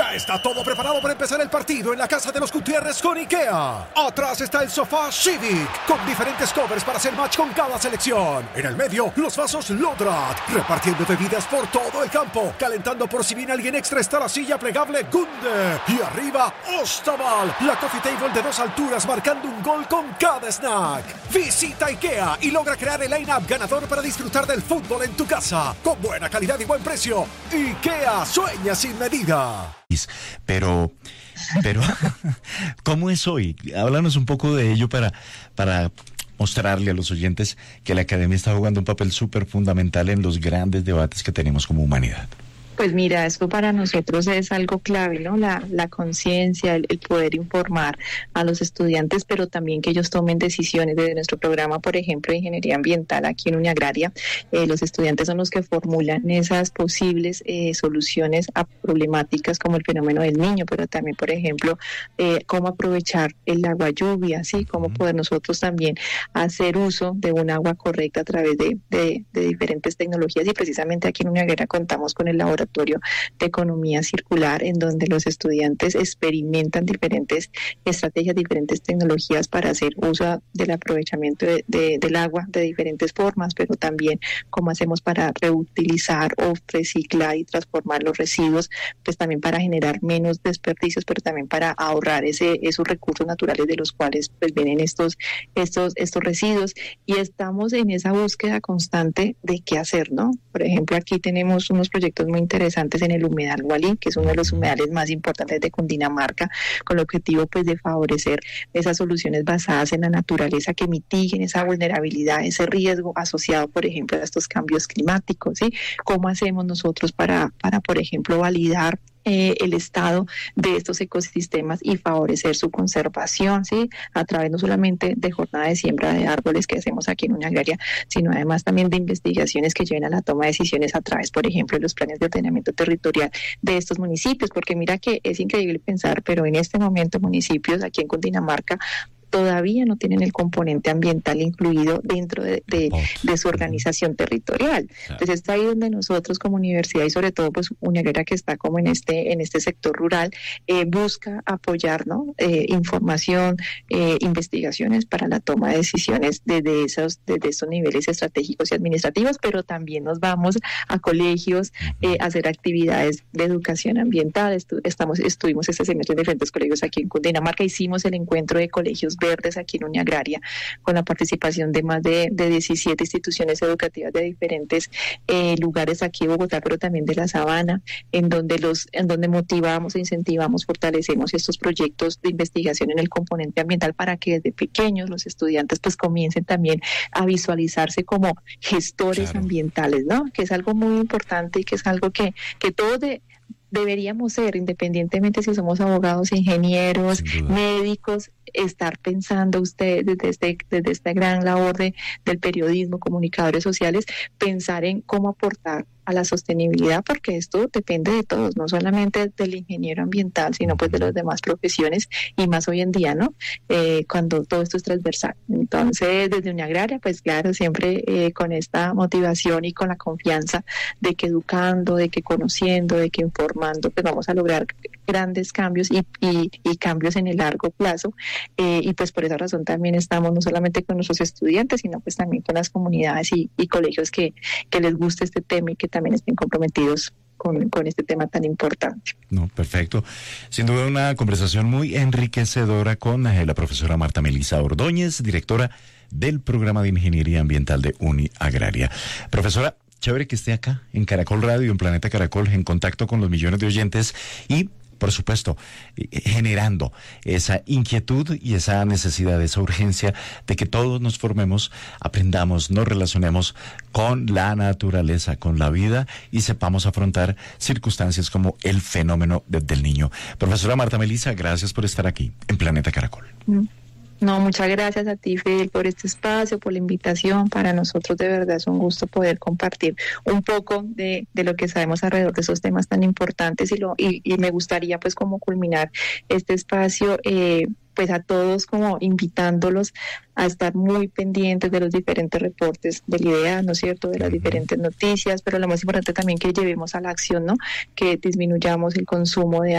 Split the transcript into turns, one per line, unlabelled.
Ya está todo preparado para empezar el partido en la casa de los Gutiérrez con IKEA. Atrás está el sofá Civic, con diferentes covers para hacer match con cada selección. En el medio, los vasos Lodrat, repartiendo bebidas por todo el campo. Calentando por si viene alguien extra está la silla plegable Gunde. Y arriba, Ostaval, la coffee table de 2 alturas marcando un gol con cada snack. Visita IKEA y logra crear el line-up ganador para disfrutar del fútbol en tu casa. Con buena calidad y buen precio. IKEA sueña sin medida.
Pero, ¿cómo es hoy? Háblanos un poco de ello para mostrarle a los oyentes que la academia está jugando un papel súper fundamental en los grandes debates que tenemos como humanidad.
Pues mira, esto para nosotros es algo clave, ¿no? La conciencia, el poder informar a los estudiantes, pero también que ellos tomen decisiones. Desde nuestro programa, por ejemplo, de Ingeniería Ambiental aquí en Uniagraria, los estudiantes son los que formulan esas posibles soluciones a problemáticas como el fenómeno del niño, pero también, por ejemplo, cómo aprovechar el agua lluvia, ¿sí? Cómo poder nosotros también hacer uso de un agua correcta a través de diferentes tecnologías. Y precisamente aquí en Uniagraria contamos con el laboratorio de economía circular, en donde los estudiantes experimentan diferentes estrategias, diferentes tecnologías para hacer uso del aprovechamiento del agua de diferentes formas, pero también cómo hacemos para reutilizar o reciclar y transformar los residuos, pues también para generar menos desperdicios, pero también para ahorrar esos recursos naturales de los cuales pues vienen estos residuos. Y estamos en esa búsqueda constante de qué hacer, ¿no? Por ejemplo, aquí tenemos unos proyectos muy interesantes en el humedal Gualí, que es uno de los humedales más importantes de Cundinamarca, con el objetivo pues de favorecer esas soluciones basadas en la naturaleza que mitiguen esa vulnerabilidad, ese riesgo asociado, por ejemplo, a estos cambios climáticos, ¿sí? ¿Cómo hacemos nosotros para por ejemplo, validar el estado de estos ecosistemas y favorecer su conservación, ¿sí? A través no solamente de jornada de siembra de árboles que hacemos aquí en Uniagraria, sino además también de investigaciones que lleven a la toma de decisiones a través, por ejemplo, de los planes de ordenamiento territorial de estos municipios, porque mira que es increíble pensar, pero en este momento municipios aquí en Cundinamarca todavía no tienen el componente ambiental incluido dentro de su organización territorial. Entonces está ahí donde nosotros como universidad y sobre todo pues Uniagraria, que está como en este sector rural, busca apoyar, ¿no? Información, investigaciones para la toma de decisiones desde estos niveles estratégicos y administrativos, pero también nos vamos a colegios a hacer actividades de educación ambiental. Estuvimos este semestre en diferentes colegios aquí en Cundinamarca, hicimos el encuentro de colegios verdes aquí en Uniagraria, con la participación de más de 17 instituciones educativas de diferentes lugares aquí en Bogotá, pero también de la Sabana, en donde motivamos e incentivamos, fortalecemos estos proyectos de investigación en el componente ambiental para que desde pequeños los estudiantes pues comiencen también a visualizarse como gestores ambientales, ¿no? Que es algo muy importante y que es algo que todos deberíamos ser, independientemente si somos abogados, ingenieros, médicos, estar pensando ustedes desde esta gran labor del periodismo, comunicadores sociales, pensar en cómo aportar a la sostenibilidad, porque esto depende de todos, no solamente del ingeniero ambiental, sino pues de las demás profesiones, y más hoy en día, ¿no? Cuando todo esto es transversal. Entonces, desde Uniagraria, pues claro, siempre con esta motivación y con la confianza de que educando, de que conociendo, de que informando, pues vamos a lograr grandes cambios y cambios en el largo plazo, y pues por esa razón también estamos no solamente con nuestros estudiantes, sino pues también con las comunidades y colegios que les guste este tema y que también estén comprometidos con este tema tan importante.
No, perfecto. Sin duda una conversación muy enriquecedora con la profesora Marta Melisa Ordóñez, directora del programa de Ingeniería Ambiental de Uniagraria. Profesora, chévere que esté acá en Caracol Radio, en Planeta Caracol, en contacto con los millones de oyentes y, por supuesto, generando esa inquietud y esa necesidad, esa urgencia de que todos nos formemos, aprendamos, nos relacionemos con la naturaleza, con la vida y sepamos afrontar circunstancias como el fenómeno del niño. Profesora Marta Melisa, gracias por estar aquí en Planeta Caracol.
No, muchas gracias a ti, Fidel, por este espacio, por la invitación. Para nosotros de verdad es un gusto poder compartir un poco de lo que sabemos alrededor de esos temas tan importantes y me gustaría pues como culminar este espacio pues a todos como invitándolos a estar muy pendientes de los diferentes reportes del IDEA, ¿no es cierto?, de las diferentes noticias, pero lo más importante también que llevemos a la acción, ¿no?, que disminuyamos el consumo de